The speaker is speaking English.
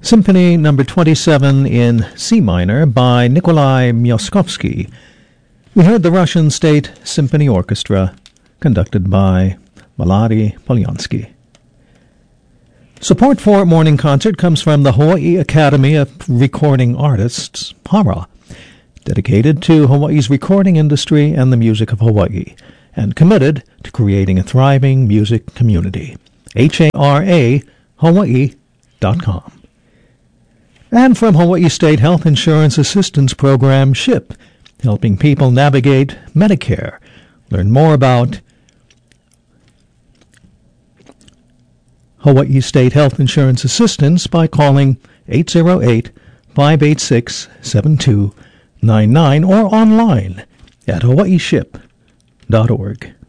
Symphony Number 27 in C minor by Nikolai Myaskovsky. We heard the Russian State Symphony Orchestra, conducted by Malady Polyansky. Support for Morning Concert comes from the Hawaii Academy of Recording Artists, HARA, dedicated to Hawaii's recording industry and the music of Hawaii, and committed to creating a thriving music community. HARA, Hawaii.com. And from Hawaii State Health Insurance Assistance Program, SHIP, helping people navigate Medicare. Learn more about Hawaii State Health Insurance Assistance by calling 808-586-7299 or online at hawaiiship.org.